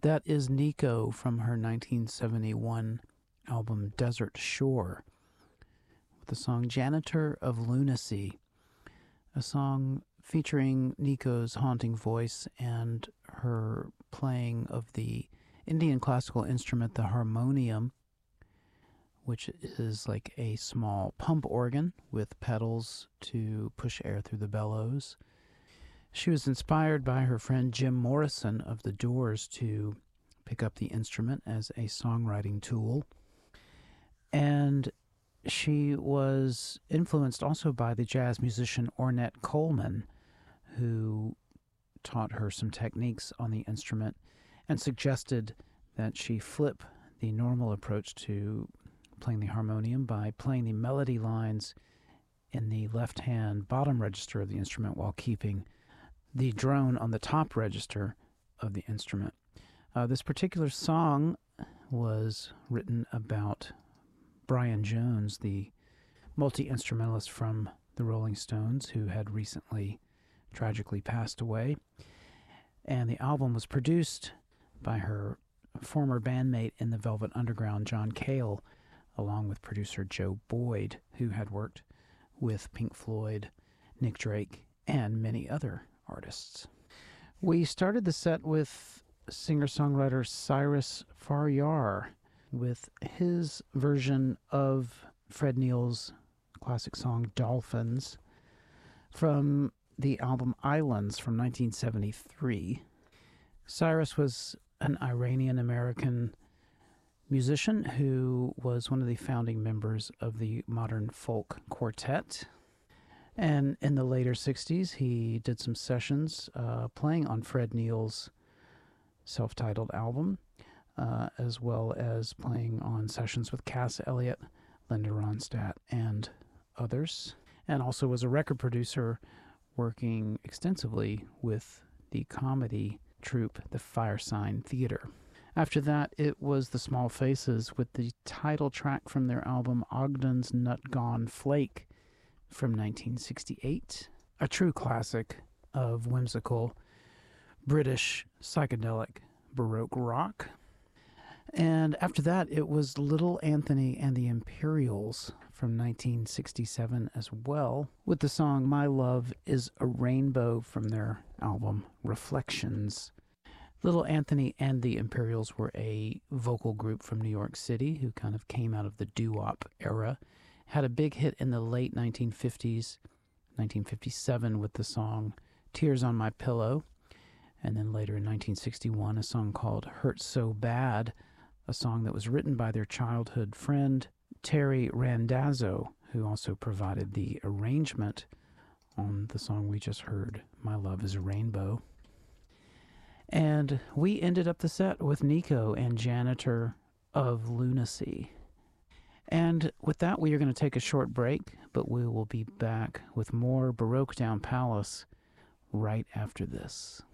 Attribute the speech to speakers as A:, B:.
A: That is Nico from her 1971 album Desert Shore with the song Janitor of Lunacy, a song featuring Nico's haunting voice and her playing of the Indian classical instrument, the harmonium, which is like a small pump organ with pedals to push air through the bellows. She was inspired by her friend Jim Morrison of The Doors to pick up the instrument as a songwriting tool. And she was influenced also by the jazz musician Ornette Coleman, who taught her some techniques on the instrument and suggested that she flip the normal approach to playing the harmonium by playing the melody lines in the left-hand bottom register of the instrument while keeping the drone on the top register of the instrument. This particular song was written about Brian Jones, the multi-instrumentalist from the Rolling Stones, who had recently tragically passed away. And the album was produced by her former bandmate in the Velvet Underground, John Cale, along with producer Joe Boyd, who had worked with Pink Floyd, Nick Drake, and many other artists. We started the set with singer-songwriter Cyrus Faryar with his version of Fred Neil's classic song Dolphins from the album Islands from 1973. Cyrus was an Iranian-American musician who was one of the founding members of the Modern Folk Quartet. And in the later 60s, he did some sessions playing on Fred Neil's self-titled album, as well as playing on sessions with Cass Elliot, Linda Ronstadt, and others. And also was a record producer working extensively with the comedy troupe, the Firesign Theater. After that, it was the Small Faces with the title track from their album Ogden's Nut Gone Flake from 1968, a true classic of whimsical British psychedelic Baroque rock. And after that, it was Little Anthony and the Imperials from 1967 as well, with the song My Love is a Rainbow from their album Reflections. Little Anthony and the Imperials were a vocal group from New York City who kind of came out of the doo-wop era, had a big hit in the late 1950s, 1957 with the song Tears on My Pillow, and then later in 1961 a song called Hurt So Bad, a song that was written by their childhood friend Terry Randazzo, who also provided the arrangement on the song we just heard, My Love is a Rainbow. And we ended up the set with Nico and Janitor of Lunacy. And with that, we are going to take a short break, but we will be back with more Baroque Down Palace right after this.